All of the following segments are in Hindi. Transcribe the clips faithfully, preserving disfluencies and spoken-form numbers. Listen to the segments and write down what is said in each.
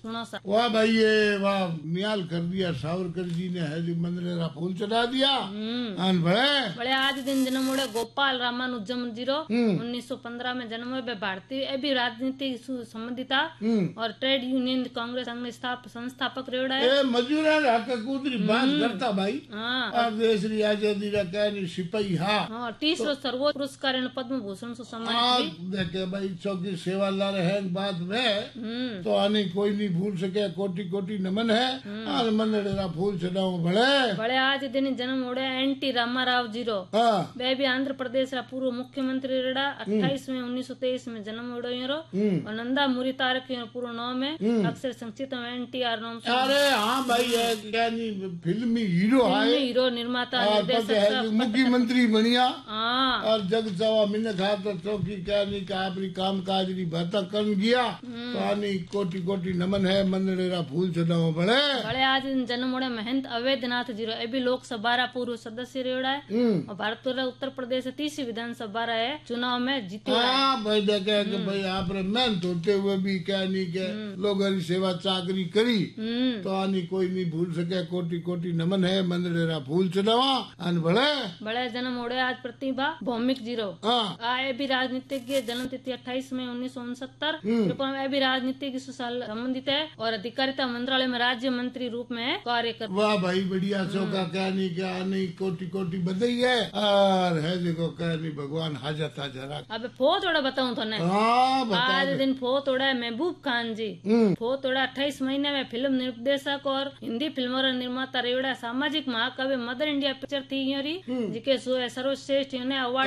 सुना सा। वाह भाई, ये वाह नियाल कर दिया सावरकर जी ने, है जो मंदिर फूल चढ़ा दिया। आन बड़े बड़े आज दिन जन्म हुए गोपाल रामानुजम जीरो उन्नीस सौ पंद्रह में जन्म हुए। भारतीय ए भी राजनीति संबंधिता और ट्रेड यूनियन कांग्रेस संघ संस्थापक रेवड़ा है। ए मजूर कूदरी बात करता भाई। हाँ, और देश री आजादी रा कहनी सिपाही। हाँ, हाँ तीसरो सर्वोच्च पुरस्कार पद्म भूषण से सम्मानित। देखे भाई चौकी सेवा ला रहे बात में तो आने कोई नहीं भूल सके, कोटि कोटि नमन है। और मंदिर फूल चढ़ाऊ बड़े बड़े आज दिन जन्म हो एन टी रामाराव जीरो। हाँ, वे भी आंध्र प्रदेश रा पूर्व मुख्यमंत्री रेड़ा। अट्ठाईस में उन्नीस सौ तेईस में जन्म हो और नंदा मुरी तारक पूर्व नाम में अक्सर संक्षिप्त में एन टी आर नाम से। अरे हाँ भाई, है फिल्मी हीरो है, हीरो निर्माता निर्देशक मुख्यमंत्री बनिया। हाँ, और जग सवा मिन खाता चौकी क्या नहीं का अपनी काम काज नहीं भरता कर गया तो आनी कोटि कोटि नमन है। मंदिर फूल चढ़ाओ बड़े बड़े आज जन्म होड़े महंत अवैधनाथ जीरो। ए भी लोकसभा रा पूर्व सदस्य रेवड़ा है और भारत उत्तर प्रदेश तीसरी विधानसभा रा है चुनाव में जीते। हाँ भाई, देखे कि भाई आप मेहनत होते हुए भी क्या नहीं के लोगों की सेवा चाकरी करी तो आनी कोई नहीं भूल सके। कोटि कोटि नमन है। मंदिर फूल चढ़ावा अन बड़े बड़े जन्म होड़े आज प्रतिभा भौमिक जीरो। आए भी राजनीतिज्ञ, जन्म तिथि अट्ठाईस मई उन्नीस सौ उनसत्तर। भी राजनीतिक संबंधित है और अधिकारिता मंत्रालय में राज्य मंत्री रूप में कार्य कर। वाह भाई बढ़िया, चौका क्या नहीं क्या नहीं कोटि कोटि बधाई है। और है देखो क्या नहीं भगवान हाजर ताजा रख। अब फो थोड़ा बताऊं थाने। आज दिन फो थोड़ा है महबूब खान जी। फो थोड़ा अट्ठाईस महीने में फिल्म निर्देशक और हिंदी फिल्मों का निर्माता रेवड़ा। सामाजिक महाकाव्य मदर इंडिया पिक्चर थी योरी जिके सर्वश्रेष्ठ अवार्ड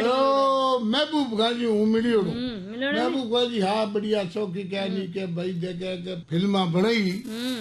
महबूब खान जी हूँ मिलियो महबूब खान जी। हाँ बढ़िया चौकी क्या नहीं के भाई देखे फिल्मा बनाई